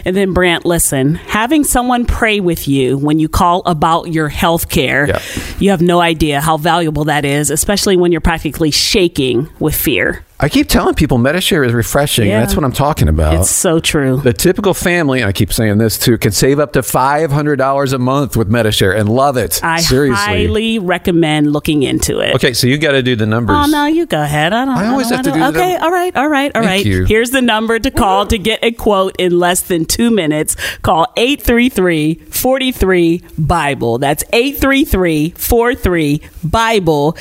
And then, Brant, listen, having someone pray with you when you call about your health care, you have no idea how valuable that is, especially when you're practically shaking with fear. I keep telling people Medi-Share is refreshing. Yeah. That's what I'm talking about. It's so true. The typical family, and I keep saying this too, can save up to $500 a month with Medi-Share and love it. I Seriously. highly recommend looking into it. Okay, so you got to do the numbers. Oh, no, you go ahead. I always have to do Okay, all right. Thank you. Here's the number to call to get a quote in less than 2 minutes. Call 833-43-BIBLE. That's 833-43-BIBLE.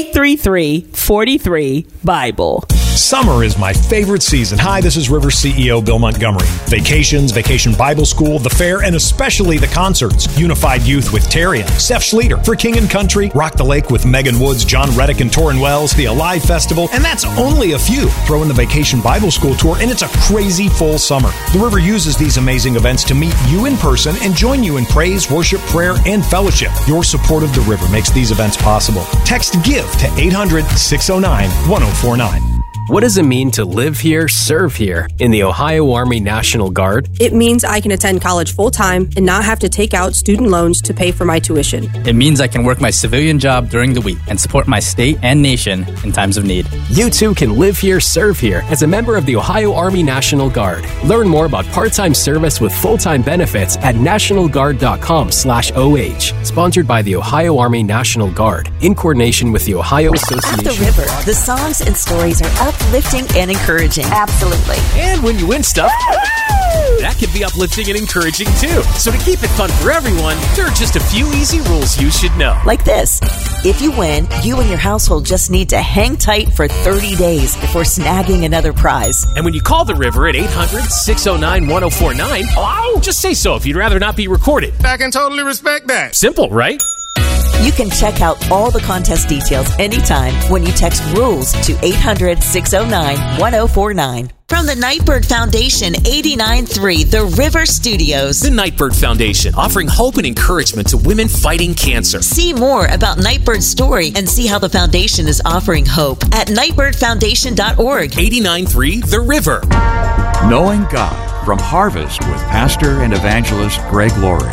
833-43-BIBLE. Summer is my favorite season. Hi, this is River CEO Bill Montgomery. Vacations, Vacation Bible School, the fair, and especially the concerts. Unified Youth with Terry and Steph Schlueter. For King and Country, Rock the Lake with Megan Woods, John Reddick, and Torrin Wells. The Alive Festival, and that's only a few. Throw in the Vacation Bible School Tour, and it's a crazy full summer. The River uses these amazing events to meet you in person and join you in praise, worship, prayer, and fellowship. Your support of the River makes these events possible. Text GIVE to 800-609-1049. What does it mean to live here, serve here in the Ohio Army National Guard? It means I can attend college full-time and not have to take out student loans to pay for my tuition. It means I can work my civilian job during the week and support my state and nation in times of need. You too can live here, serve here as a member of the Ohio Army National Guard. Learn more about part-time service with full-time benefits at nationalguard.com/OH. Sponsored by the Ohio Army National Guard in coordination with the Ohio Association. At the River, the songs and stories are uplifting and encouraging. Absolutely. And when you win stuff, that can be uplifting and encouraging too. So to keep it fun for everyone, there are just a few easy rules you should know. Like this. If you win, you and your household just need to hang tight for 30 days before snagging another prize. And when you call the River at 800-609-1049, just say so if you'd rather not be recorded. I can totally respect that. Simple, right? You can check out all the contest details anytime when you text RULES to 800-609-1049. From the Nightbird Foundation, 89.3 The River Studios. The Nightbird Foundation, offering hope and encouragement to women fighting cancer. See more about Nightbird's story and see how the foundation is offering hope at nightbirdfoundation.org. 89.3 The River. Knowing God from Harvest with Pastor and Evangelist Greg Laurie.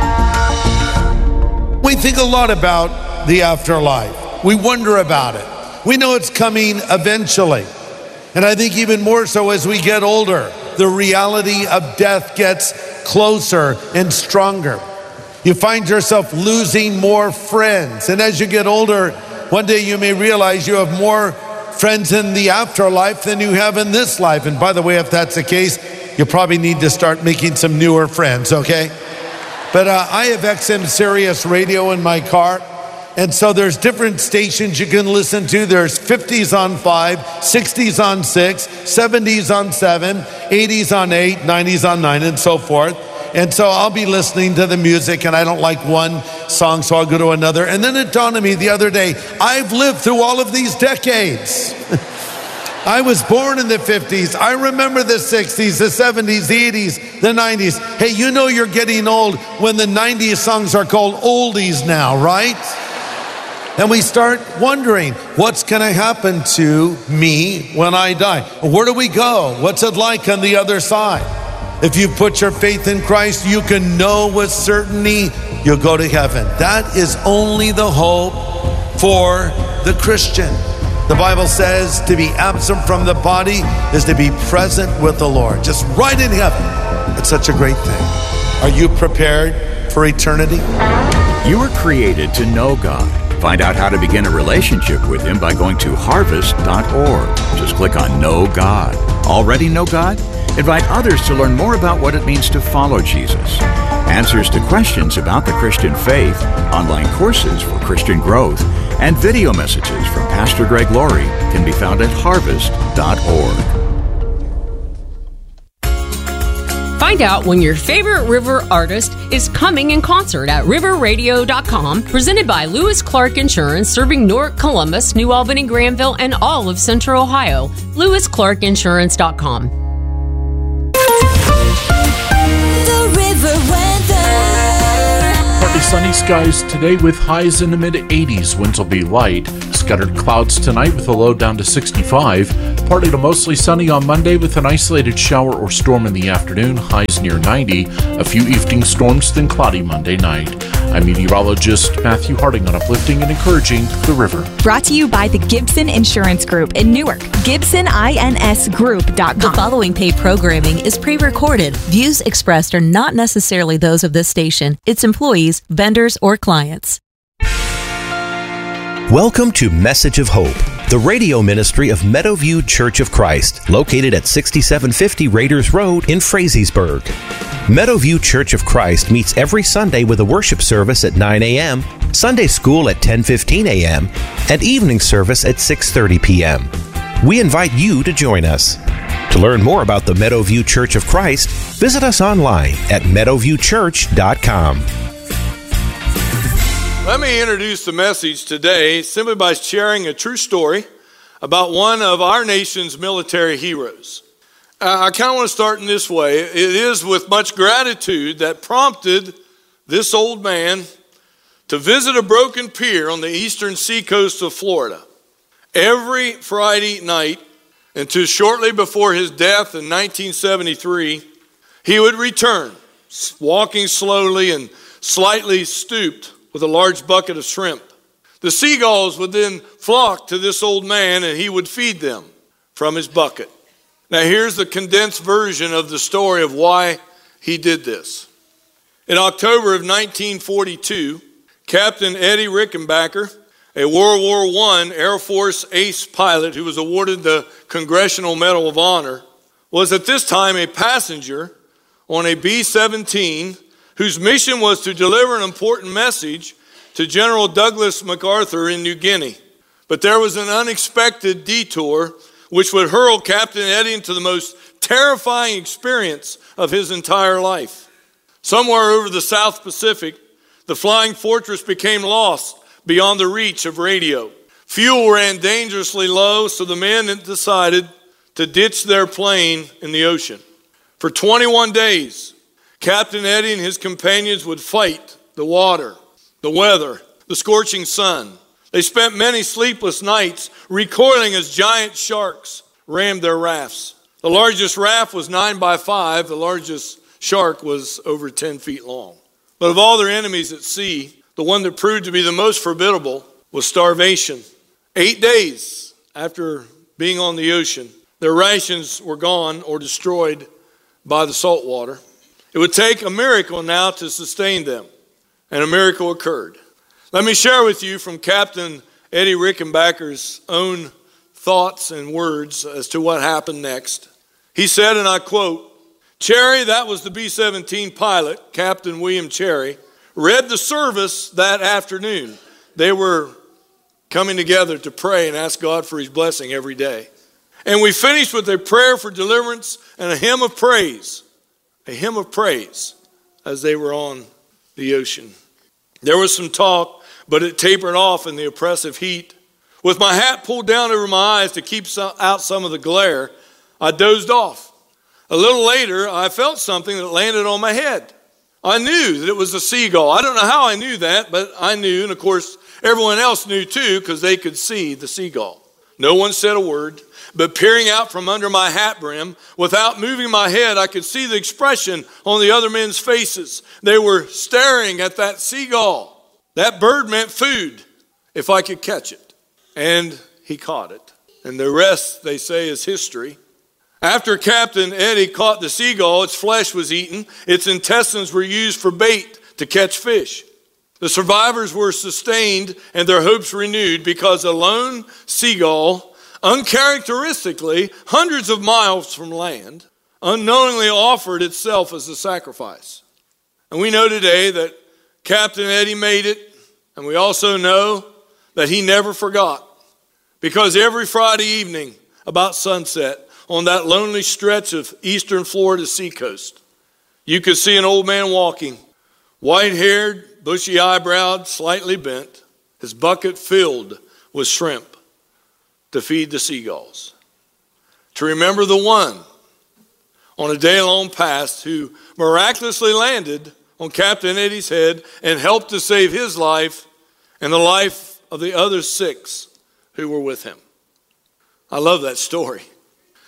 We think a lot about the afterlife. We wonder about it. We know it's coming eventually. And I think even more so as we get older, the reality of death gets closer and stronger. You find yourself losing more friends. And as you get older, one day you may realize you have more friends in the afterlife than you have in this life. And by the way, if that's the case, you probably need to start making some newer friends, okay? But I have XM Sirius radio in my car. And so there's different stations you can listen to. There's 50s on 5, 60s on 6, 70s on 7, 80s on 8, 90s on 9, and so forth. And so I'll be listening to the music, and I don't like one song, so I'll go to another. And then it dawned on me the other day, I've lived through all of these decades. I was born in the 50s. I remember the 60s, the 70s, the 80s, the 90s. Hey, you know you're getting old when the 90s songs are called oldies now, right? And we start wondering, what's going to happen to me when I die? Where do we go? What's it like on the other side? If you put your faith in Christ, you can know with certainty you'll go to heaven. That is only the hope for the Christian. The Bible says to be absent from the body is to be present with the Lord. Just right in heaven. It's such a great thing. Are you prepared for eternity? You were created to know God. Find out how to begin a relationship with Him by going to harvest.org. Just click on Know God. Already know God? Invite others to learn more about what it means to follow Jesus. Answers to questions about the Christian faith, online courses for Christian growth, and video messages from Pastor Greg Laurie can be found at harvest.org. Find out when your favorite River artist is coming in concert at riverradio.com, presented by Lewis Clark Insurance, serving Newark, Columbus, New Albany, Granville, and all of Central Ohio. LewisClarkInsurance.com. Partly sunny skies today with highs in the mid-80s. Winds will be light. Scattered clouds tonight with a low down to 65. Partly to mostly sunny on Monday with an isolated shower or storm in the afternoon, highs near 90. A few evening storms, then cloudy Monday night. I'm meteorologist Matthew Harding on Uplifting and Encouraging the River. Brought to you by the Gibson Insurance Group in Newark. GibsonINSGroup.com. The following paid programming is pre-recorded. Views expressed are not necessarily those of this station, its employees, vendors, or clients. Welcome to Message of Hope, the radio ministry of Meadowview Church of Christ, located at 6750 Raiders Road in Frazeysburg. Meadowview Church of Christ meets every Sunday with a worship service at 9 a.m., Sunday school at 10:15 a.m., and evening service at 6:30 p.m. We invite you to join us. To learn more about the Meadowview Church of Christ, visit us online at meadowviewchurch.com. Let me introduce the message today simply by sharing a true story about one of our nation's military heroes. I kind of want to start in this way. It is with much gratitude that prompted this old man to visit a broken pier on the eastern seacoast of Florida. Every Friday night until shortly before his death in 1973, he would return, walking slowly and slightly stooped with a large bucket of shrimp. The seagulls would then flock to this old man and he would feed them from his bucket. Now here's the condensed version of the story of why he did this. In October of 1942, Captain Eddie Rickenbacker, a World War I Air Force ace pilot who was awarded the Congressional Medal of Honor, was at this time a passenger on a B-17 whose mission was to deliver an important message to General Douglas MacArthur in New Guinea. But there was an unexpected detour which would hurl Captain Eddie into the most terrifying experience of his entire life. Somewhere over the South Pacific, the flying fortress became lost beyond the reach of radio. Fuel ran dangerously low, so the men decided to ditch their plane in the ocean. For 21 days, Captain Eddie and his companions would fight the water, the weather, the scorching sun. They spent many sleepless nights recoiling as giant sharks rammed their rafts. The largest raft was 9 by 5. The largest shark was over 10 feet long. But of all their enemies at sea, the one that proved to be the most formidable was starvation. 8 days after being on the ocean, their rations were gone or destroyed by the salt water. It would take a miracle now to sustain them, and a miracle occurred. Let me share with you from Captain Eddie Rickenbacker's own thoughts and words as to what happened next. He said, and I quote, "Cherry, that was the B-17 pilot, Captain William Cherry, read the service that afternoon." They were coming together to pray and ask God for his blessing every day. "And we finished with a prayer for deliverance and a hymn of praise as they were on the ocean. There was some talk, but it tapered off in the oppressive heat. With my hat pulled down over my eyes to keep out some of the glare, I dozed off. A little later, I felt something that landed on my head. I knew that it was a seagull. I don't know how I knew that, but I knew, and of course, everyone else knew too, because they could see the seagull. No one said a word, but peering out from under my hat brim, without moving my head, I could see the expression on the other men's faces. They were staring at that seagull. That bird meant food, if I could catch it. And he caught it. And the rest, they say, is history. After Captain Eddie caught the seagull, its flesh was eaten. Its intestines were used for bait to catch fish. The survivors were sustained and their hopes renewed because a lone seagull, uncharacteristically hundreds of miles from land, unknowingly offered itself as a sacrifice. And we know today that Captain Eddie made it, and we also know that he never forgot, because every Friday evening about sunset on that lonely stretch of eastern Florida seacoast, you could see an old man walking, white-haired, bushy-eyebrowed, slightly bent, his bucket filled with shrimp to feed the seagulls. To remember the one on a day long past who miraculously landed on Captain Eddie's head and helped to save his life and the life of the other 6 who were with him. I love that story.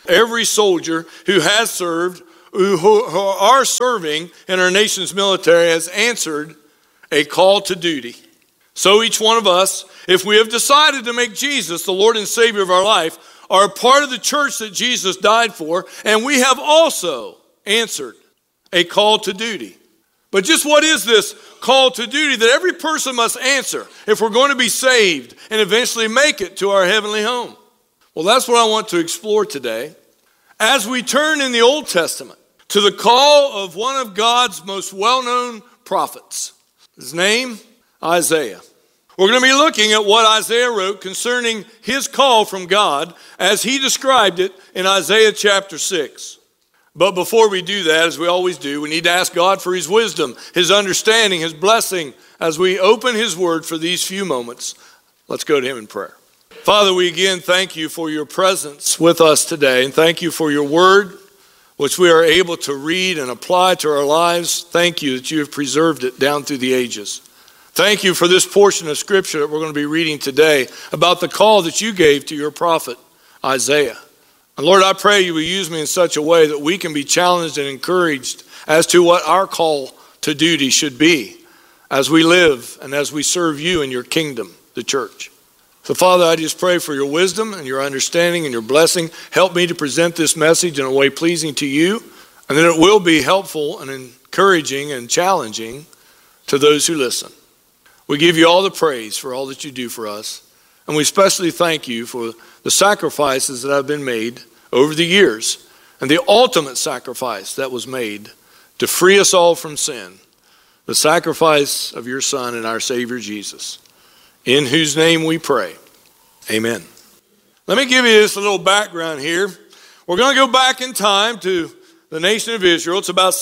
Every soldier who has served, who are serving in our nation's military has answered a call to duty. So each one of us, if we have decided to make Jesus the Lord and Savior of our life, are a part of the church that Jesus died for, and we have also answered a call to duty. But just what is this call to duty that every person must answer if we're going to be saved and eventually make it to our heavenly home? Well, that's what I want to explore today. As we turn in the Old Testament to the call of one of God's most well-known prophets, his name, Isaiah. We're going to be looking at what Isaiah wrote concerning his call from God as he described it in Isaiah chapter 6. But before we do that, as we always do, we need to ask God for his wisdom, his understanding, his blessing as we open his word for these few moments. Let's go to him in prayer. Father, we again thank you for your presence with us today, and thank you for your word, which we are able to read and apply to our lives. Thank you that you have preserved it down through the ages. Thank you for this portion of scripture that we're going to be reading today about the call that you gave to your prophet, Isaiah. And Lord, I pray you will use me in such a way that we can be challenged and encouraged as to what our call to duty should be as we live and as we serve you in your kingdom, the church. So Father, I just pray for your wisdom and your understanding and your blessing. Help me to present this message in a way pleasing to you, and that it will be helpful and encouraging and challenging to those who listen. We give you all the praise for all that you do for us, and we especially thank you for the sacrifices that have been made over the years, and the ultimate sacrifice that was made to free us all from sin, the sacrifice of your Son and our Savior Jesus, in whose name we pray. Amen. Let me give you this little background here. We're going to go back in time to the nation of Israel. It's about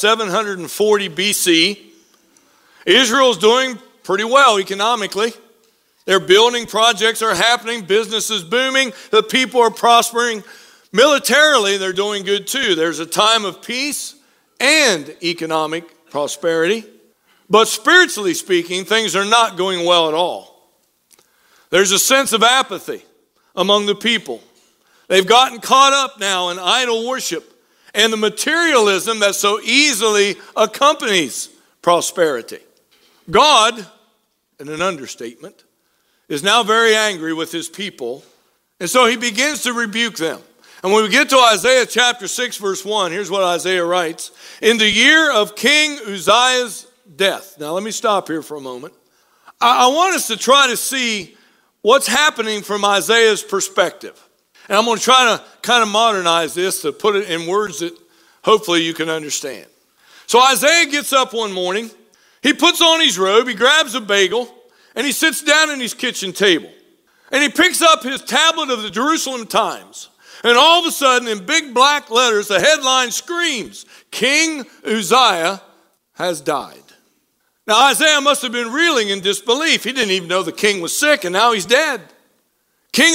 740 BC. Israel's doing pretty well economically. Their building projects are happening. Business is booming. The people are prospering. Militarily, they're doing good too. There's a time of peace and economic prosperity. But spiritually speaking, things are not going well at all. There's a sense of apathy among the people. They've gotten caught up now in idol worship and the materialism that so easily accompanies prosperity. God, in an understatement, is now very angry with his people, and so he begins to rebuke them. And when we get to Isaiah chapter 6, verse 1, here's what Isaiah writes. In the year of King Uzziah's death. Now let me stop here for a moment. I want us to try to see what's happening from Isaiah's perspective. And I'm going to try to kind of modernize this to put it in words that hopefully you can understand. So Isaiah gets up one morning. He puts on his robe, he grabs a bagel, and he sits down at his kitchen table. And he picks up his tablet of the Jerusalem Times. And all of a sudden, in big black letters, the headline screams, King Uzziah has died. Now, Isaiah must have been reeling in disbelief. He didn't even know the king was sick, and now he's dead. King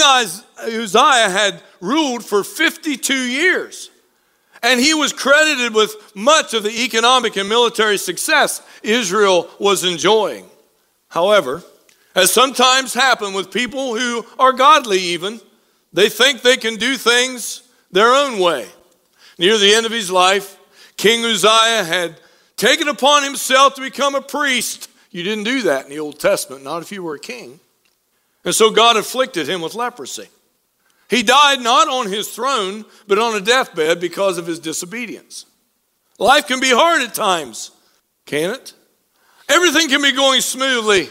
Uzziah had ruled for 52 years. And he was credited with much of the economic and military success Israel was enjoying. However, as sometimes happen with people who are godly even, they think they can do things their own way. Near the end of his life, King Uzziah had taken upon himself to become a priest. You didn't do that in the Old Testament, not if you were a king. And so God afflicted him with leprosy. He died not on his throne, but on a deathbed because of his disobedience. Life can be hard at times, can it? Everything can be going smoothly.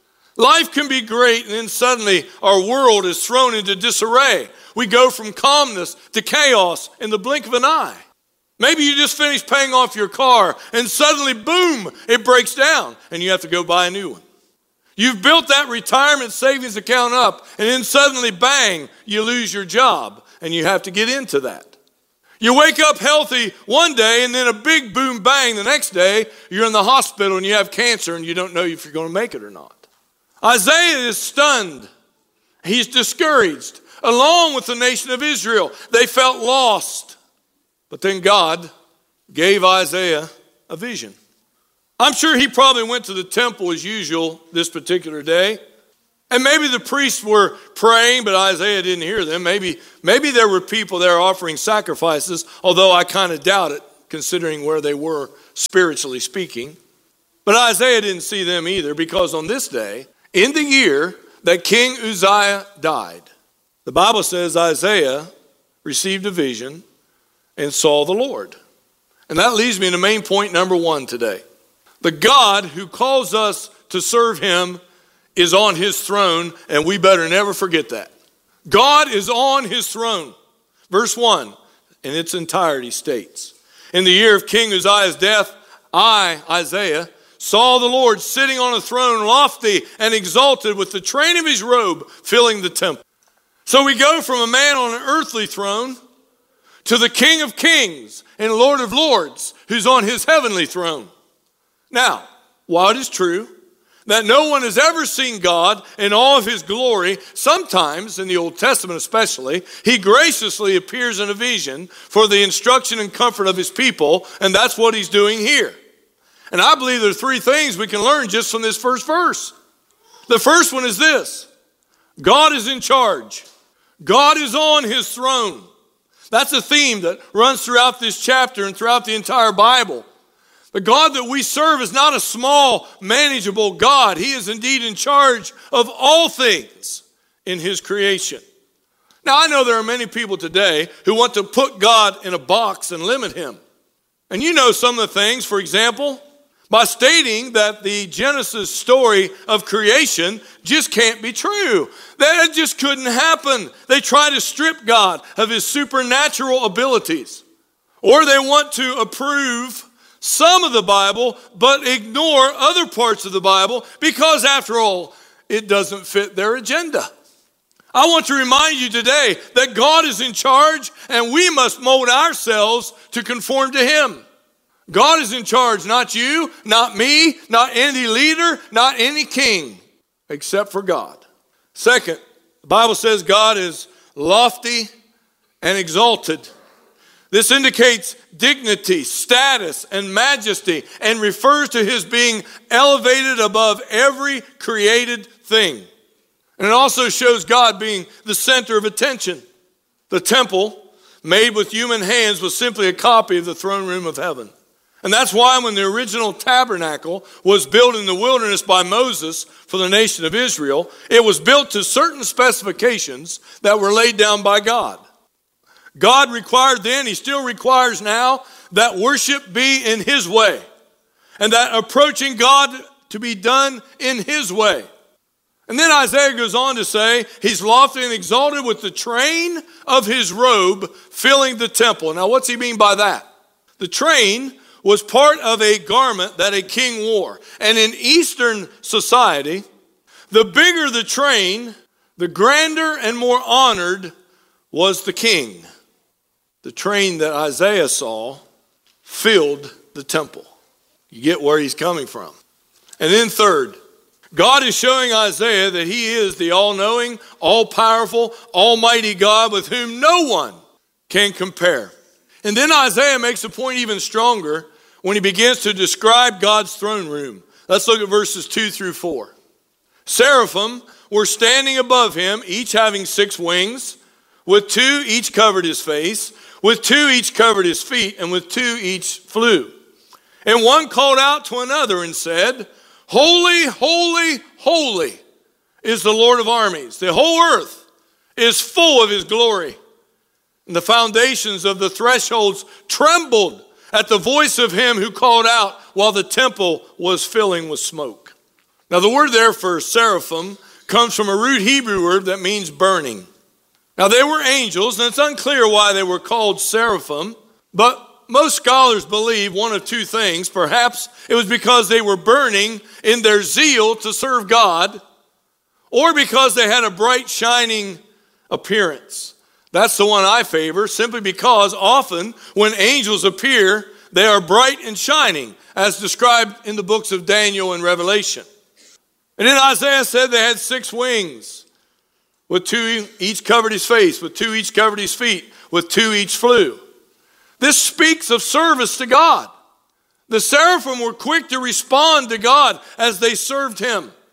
Life can be great, and then suddenly our world is thrown into disarray. We go from calmness to chaos in the blink of an eye. Maybe you just finished paying off your car, and suddenly, boom, it breaks down, and you have to go buy a new one. You've built that retirement savings account up, and then suddenly, bang, you lose your job, and you have to get into that. You wake up healthy one day, and then a big boom, bang, the next day, you're in the hospital, and you have cancer, and you don't know if you're going to make it or not. Isaiah is stunned. He's discouraged. Along with the nation of Israel, they felt lost. But then God gave Isaiah a vision. I'm sure he probably went to the temple as usual this particular day. And maybe the priests were praying, but Isaiah didn't hear them. Maybe there were people there offering sacrifices, although I kind of doubt it, considering where they were spiritually speaking. But Isaiah didn't see them either, because on this day, in the year that King Uzziah died, the Bible says Isaiah received a vision and saw the Lord. And that leads me to main point number 1 today. The God who calls us to serve him is on his throne, and we better never forget that. God is on his throne. Verse 1 in its entirety states, in the year of King Uzziah's death, I, Isaiah, saw the Lord sitting on a throne, lofty and exalted, with the train of his robe filling the temple. So we go from a man on an earthly throne to the King of Kings and Lord of Lords, who's on his heavenly throne. Now, while it is true that no one has ever seen God in all of his glory, sometimes, in the Old Testament especially, he graciously appears in a vision for the instruction and comfort of his people, and that's what he's doing here. And I believe there are 3 things we can learn just from this first verse. The first one is this: God is in charge. God is on his throne. That's a theme that runs throughout this chapter and throughout the entire Bible. The God that we serve is not a small, manageable God. He is indeed in charge of all things in his creation. Now, I know there are many people today who want to put God in a box and limit him. And you know some of the things, for example, by stating that the Genesis story of creation just can't be true. That just couldn't happen. They try to strip God of his supernatural abilities. Or they want to approve some of the Bible, but ignore other parts of the Bible because, after all, it doesn't fit their agenda. I want to remind you today that God is in charge, and we must mold ourselves to conform to him. God is in charge, not you, not me, not any leader, not any king, except for God. Second, the Bible says God is lofty and exalted. This indicates dignity, status, and majesty, and refers to his being elevated above every created thing. And it also shows God being the center of attention. The temple, made with human hands, was simply a copy of the throne room of heaven. And that's why when the original tabernacle was built in the wilderness by Moses for the nation of Israel, it was built to certain specifications that were laid down by God. God required then, he still requires now, that worship be in his way, and that approaching God to be done in his way. And then Isaiah goes on to say, he's lofty and exalted with the train of his robe filling the temple. Now, what's he mean by that? The train was part of a garment that a king wore. And in Eastern society, the bigger the train, the grander and more honored was the king. The train that Isaiah saw filled the temple. You get where he's coming from. And then third, God is showing Isaiah that he is the all-knowing, all-powerful, almighty God with whom no one can compare. And then Isaiah makes a point even stronger when he begins to describe God's throne room. Let's look at verses 2 through 4. Seraphim were standing above him, each having 6 wings. With 2 each covered his face, with 2 each covered his feet, and with 2 each flew. And one called out to another and said, Holy, holy, holy is the Lord of armies. The whole earth is full of his glory. And the foundations of the thresholds trembled at the voice of him who called out while the temple was filling with smoke. Now the word there for seraphim comes from a root Hebrew word that means burning. Now they were angels, and it's unclear why they were called seraphim, but most scholars believe one of 2 things. Perhaps it was because they were burning in their zeal to serve God, or because they had a bright, shining appearance. That's the one I favor, simply because often when angels appear, they are bright and shining, as described in the books of Daniel and Revelation. And then Isaiah said they had 6 wings. With 2 each covered his face, with 2 each covered his feet, with 2 each flew. This speaks of service to God. The seraphim were quick to respond to God as they served him.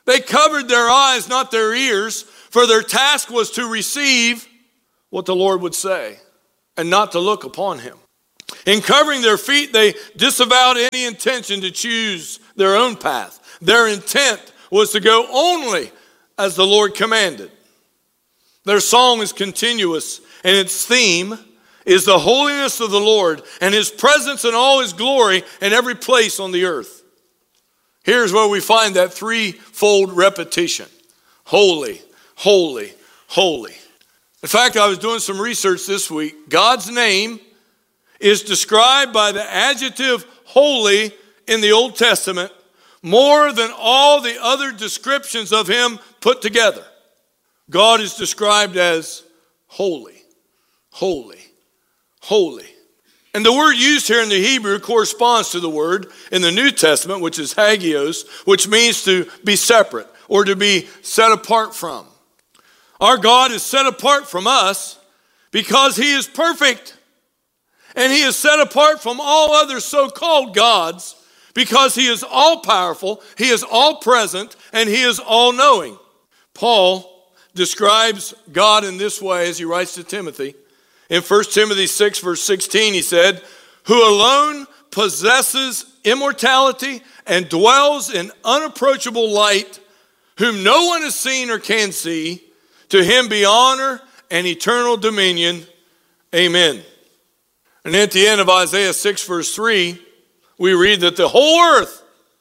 They covered their eyes, not their ears, for their task was to receive what the Lord would say and not to look upon him. In covering their feet, they disavowed any intention to choose their own path. Their intent was to go only as the Lord commanded. Their song is continuous, and its theme is the holiness of the Lord and his presence and all his glory in every place on the earth. Here's where we find that threefold repetition. Holy, holy, holy. In fact, I was doing some research this week. God's name is described by the adjective holy in the Old Testament more than all the other descriptions of him put together. God is described as holy, holy, holy. And the word used here in the Hebrew corresponds to the word in the New Testament, which is hagios, which means to be separate or to be set apart from. Our God is set apart from us because he is perfect. And he is set apart from all other so-called gods because he is all-powerful, he is all-present, and he is all-knowing. Paul describes God in this way as he writes to Timothy. In 1 Timothy 6, verse 16, he said, who alone possesses immortality and dwells in unapproachable light, whom no one has seen or can see, to him be honor and eternal dominion. Amen. And at the end of Isaiah 6, verse 3, we read that the whole earth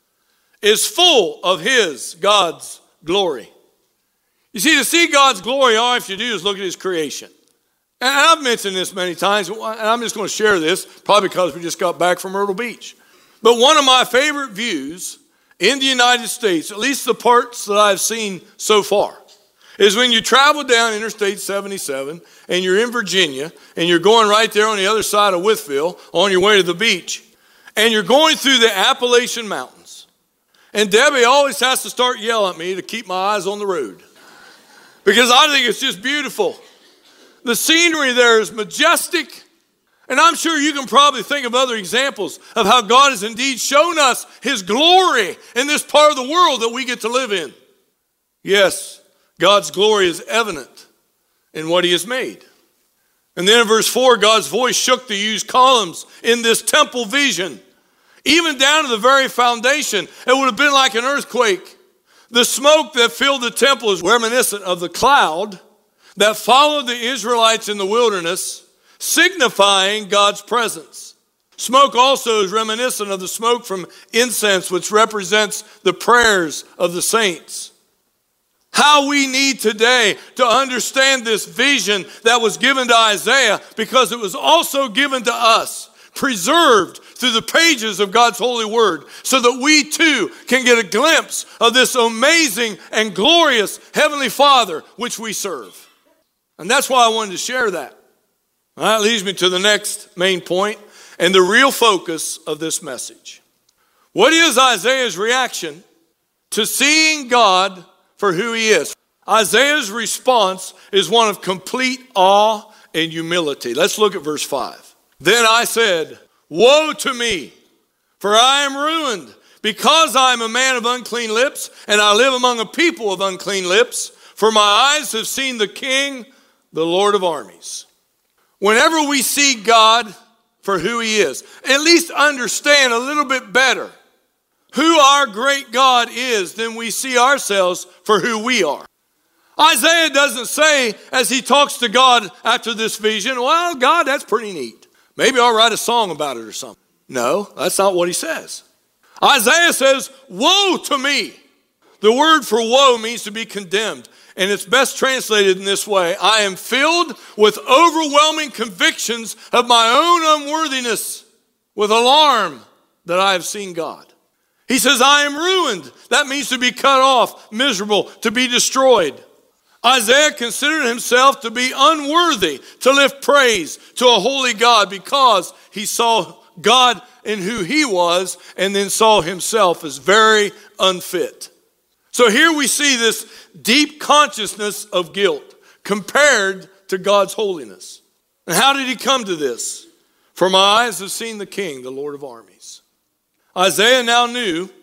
is full of God's glory. You see, to see God's glory, all you have to do is look at his creation. And I've mentioned this many times, and I'm just going to share this, probably because we just got back from Myrtle Beach. But one of my favorite views in the United States, at least the parts that I've seen so far, is when you travel down Interstate 77 and you're in Virginia and you're going right there on the other side of Wytheville on your way to the beach, and you're going through the Appalachian Mountains. And Debbie always has to start yelling at me to keep my eyes on the road because I think it's just beautiful. The scenery there is majestic, and I'm sure you can probably think of other examples of how God has indeed shown us his glory in this part of the world that we get to live in. Yes, God's glory is evident in what he has made. And then in verse 4, God's voice shook the huge columns in this temple vision, even down to the very foundation. It would have been like an earthquake. The smoke that filled the temple is reminiscent of the cloud that followed the Israelites in the wilderness, signifying God's presence. Smoke also is reminiscent of the smoke from incense, which represents the prayers of the saints. How we need today to understand this vision that was given to Isaiah, because it was also given to us, preserved through the pages of God's holy word, so that we too can get a glimpse of this amazing and glorious Heavenly Father which we serve. And that's why I wanted to share that. That leads me to the next main point and the real focus of this message. What is Isaiah's reaction to seeing God for who he is? Isaiah's response is one of complete awe and humility. Let's look at verse 5. Then I said, woe to me, for I am ruined, because I am a man of unclean lips, and I live among a people of unclean lips, for my eyes have seen the King, the Lord of armies. Whenever we see God for who he is, at least understand a little bit better who our great God is, then we see ourselves for who we are. Isaiah doesn't say, as he talks to God after this vision, well, God, that's pretty neat. Maybe I'll write a song about it or something. No, that's not what he says. Isaiah says, woe to me. The word for woe means to be condemned. And it's best translated in this way. I am filled with overwhelming convictions of my own unworthiness, with alarm that I have seen God. He says, I am ruined. That means to be cut off, miserable, to be destroyed. Isaiah considered himself to be unworthy to lift praise to a holy God because he saw God in who he was and then saw himself as very unfit. So here we see this deep consciousness of guilt compared to God's holiness. And how did he come to this? For my eyes have seen the King, the Lord of armies. Isaiah now knew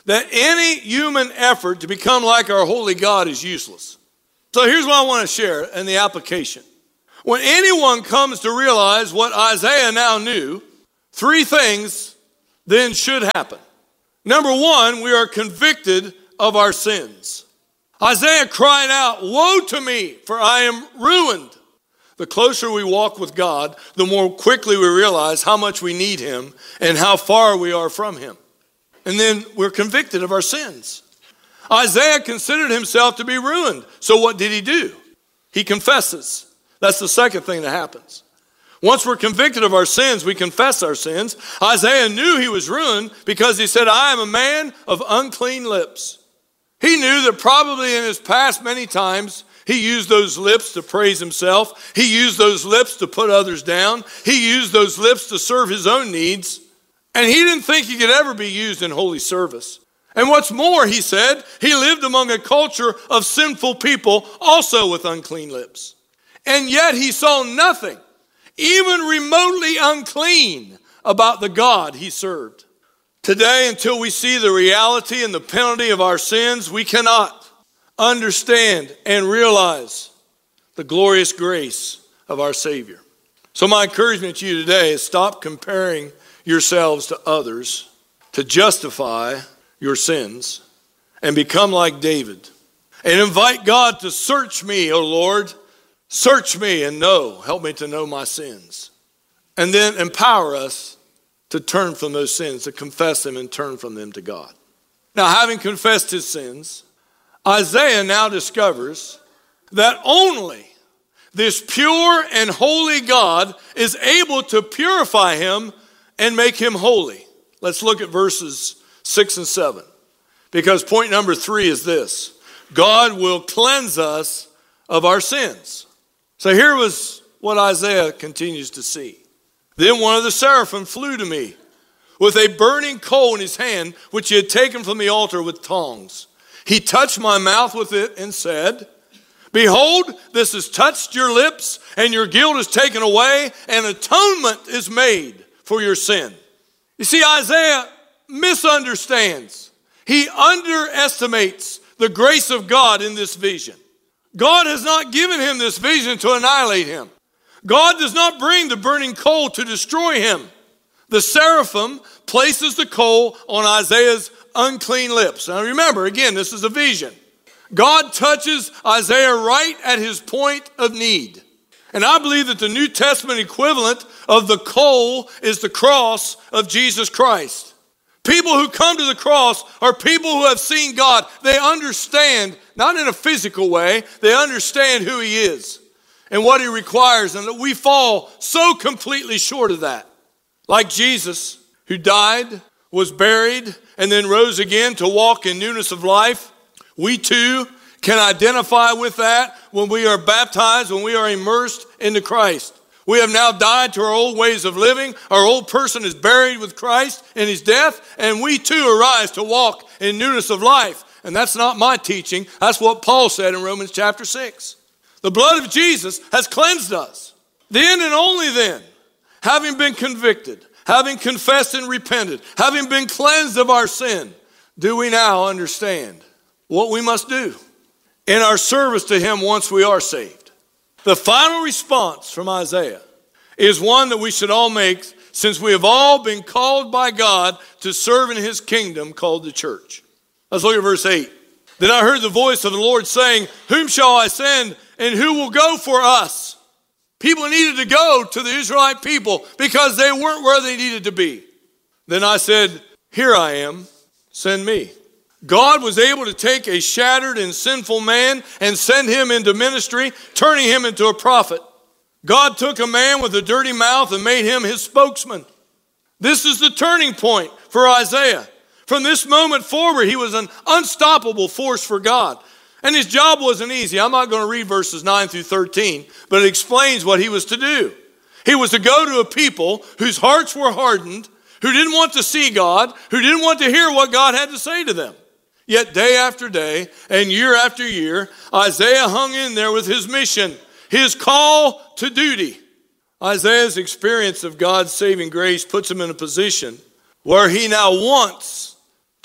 that any human effort to become like our holy God is useless. So here's what I want to share in the application. When anyone comes to realize what Isaiah now knew, three things then should happen. Number one, we are convicted of our sins. Isaiah cried out, "Woe to me, for I am ruined." The closer we walk with God, the more quickly we realize how much we need him and how far we are from him. And then we're convicted of our sins. Isaiah considered himself to be ruined. So what did he do? He confesses. That's the second thing that happens. Once we're convicted of our sins, we confess our sins. Isaiah knew he was ruined because he said, "I am a man of unclean lips." He knew that probably in his past many times, he used those lips to praise himself. He used those lips to put others down. He used those lips to serve his own needs. And he didn't think he could ever be used in holy service. And what's more, he said, he lived among a culture of sinful people, also with unclean lips. And yet he saw nothing, even remotely unclean, about the God he served. Today, until we see the reality and the penalty of our sins, we cannot understand and realize the glorious grace of our Savior. So my encouragement to you today is stop comparing yourselves to others to justify your sins and become like David and invite God to search me, O Lord. Search me and help me to know my sins. And then empower us to turn from those sins, to confess them and turn from them to God. Now, having confessed his sins, Isaiah now discovers that only this pure and holy God is able to purify him and make him holy. Let's look at verses 6 and 7. Because point number 3 is this: God will cleanse us of our sins. So here was what Isaiah continues to see. Then one of the seraphim flew to me with a burning coal in his hand, which he had taken from the altar with tongs. He touched my mouth with it and said, "Behold, this has touched your lips, and your guilt is taken away, and atonement is made for your sin." You see, Isaiah misunderstands. He underestimates the grace of God in this vision. God has not given him this vision to annihilate him. God does not bring the burning coal to destroy him. The seraphim places the coal on Isaiah's unclean lips. Now remember, again, this is a vision. God touches Isaiah right at his point of need. And I believe that the New Testament equivalent of the coal is the cross of Jesus Christ. People who come to the cross are people who have seen God. They understand, not in a physical way, they understand who he is and what he requires, and that we fall so completely short of that. Like Jesus, who died, was buried, and then rose again to walk in newness of life, we too can identify with that when we are baptized, when we are immersed into Christ. We have now died to our old ways of living. Our old person is buried with Christ in his death, and we too arise to walk in newness of life. And that's not my teaching. That's what Paul said in Romans chapter 6. The blood of Jesus has cleansed us. Then and only then, having been convicted, having confessed and repented, having been cleansed of our sin, do we now understand what we must do in our service to him once we are saved. The final response from Isaiah is one that we should all make, since we have all been called by God to serve in his kingdom called the church. Let's look at verse 8. Then I heard the voice of the Lord saying, "Whom shall I send, and who will go for us?" People needed to go to the Israelite people because they weren't where they needed to be. Then I said, "Here I am, send me." God was able to take a shattered and sinful man and send him into ministry, turning him into a prophet. God took a man with a dirty mouth and made him his spokesman. This is the turning point for Isaiah. From this moment forward, he was an unstoppable force for God. And his job wasn't easy. I'm not going to read verses 9 through 13, but it explains what he was to do. He was to go to a people whose hearts were hardened, who didn't want to see God, who didn't want to hear what God had to say to them. Yet day after day and year after year, Isaiah hung in there with his mission, his call to duty. Isaiah's experience of God's saving grace puts him in a position where he now wants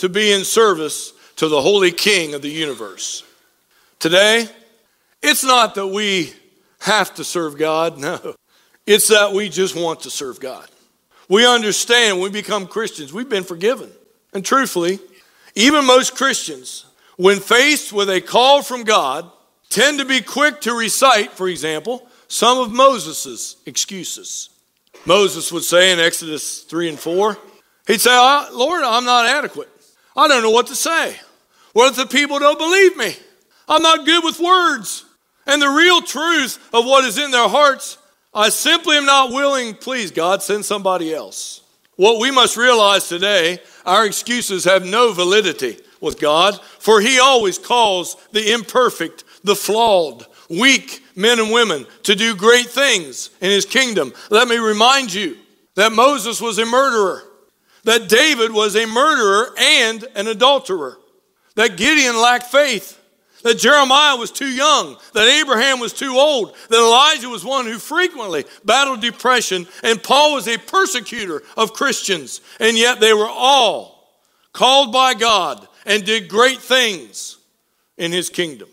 to be in service to the Holy King of the universe. Today, it's not that we have to serve God, no. It's that we just want to serve God. We understand when we become Christians, we've been forgiven. And truthfully, even most Christians, when faced with a call from God, tend to be quick to recite, for example, some of Moses' excuses. Moses would say in Exodus 3 and 4, he'd say, Lord, I'm not adequate. I don't know what to say. What if the people don't believe me? I'm not good with words. And the real truth of what is in their hearts, I simply am not willing. Please, God, send somebody else. What we must realize today, our excuses have no validity with God, for he always calls the imperfect, the flawed, weak men and women to do great things in his kingdom. Let me remind you that Moses was a murderer, that David was a murderer and an adulterer, that Gideon lacked faith, that Jeremiah was too young, that Abraham was too old, that Elijah was one who frequently battled depression, and Paul was a persecutor of Christians. And yet they were all called by God and did great things in his kingdom.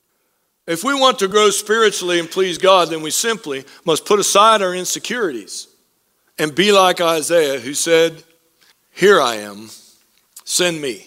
If we want to grow spiritually and please God, then we simply must put aside our insecurities and be like Isaiah, who said, "Here I am, send me."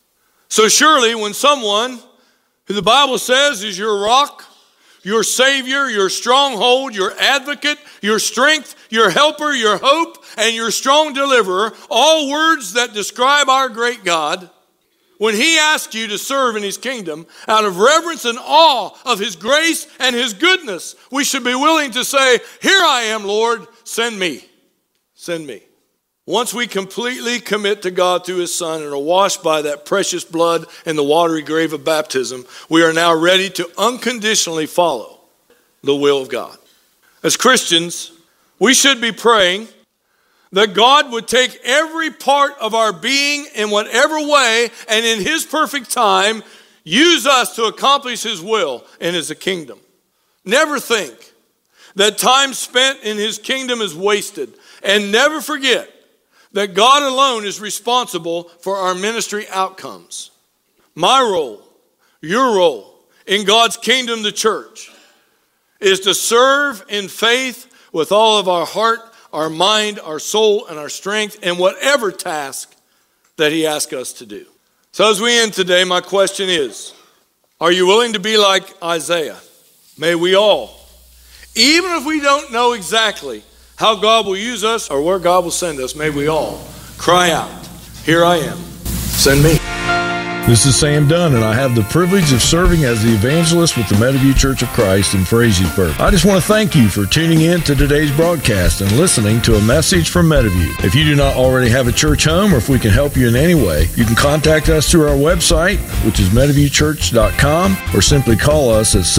So surely when someone who the Bible says is your rock, your Savior, your stronghold, your advocate, your strength, your helper, your hope, and your strong deliverer, all words that describe our great God, when he asks you to serve in his kingdom, out of reverence and awe of his grace and his goodness, we should be willing to say, "Here I am, Lord, send me, send me." Once we completely commit to God through his Son and are washed by that precious blood in the watery grave of baptism, we are now ready to unconditionally follow the will of God. As Christians, we should be praying that God would take every part of our being in whatever way and in his perfect time use us to accomplish his will in his kingdom. Never think that time spent in his kingdom is wasted, and never forget that God alone is responsible for our ministry outcomes. My role, your role in God's kingdom, the church, is to serve in faith with all of our heart, our mind, our soul, and our strength in whatever task that he asks us to do. So as we end today, my question is, are you willing to be like Isaiah? May we all, even if we don't know exactly how God will use us or where God will send us, may we all cry out, "Here I am, send me." This is Sam Dunn, and I have the privilege of serving as the evangelist with the Meadowview Church of Christ in Frazeysburg. I just want to thank you for tuning in to today's broadcast and listening to a message from Meadowview. If you do not already have a church home, or if we can help you in any way, you can contact us through our website, which is meadowviewchurch.com, or simply call us at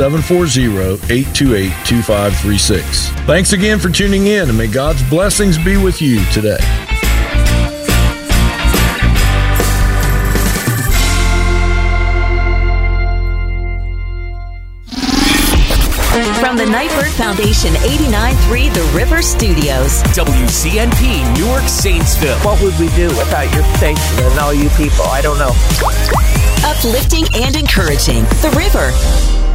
740-828-2536. Thanks again for tuning in, and may God's blessings be with you today. From the Nightbird Foundation 89.3 The River Studios. WCNP, Newark, Saintsville. What would we do without your station and all you people? I don't know. Uplifting and encouraging. The River.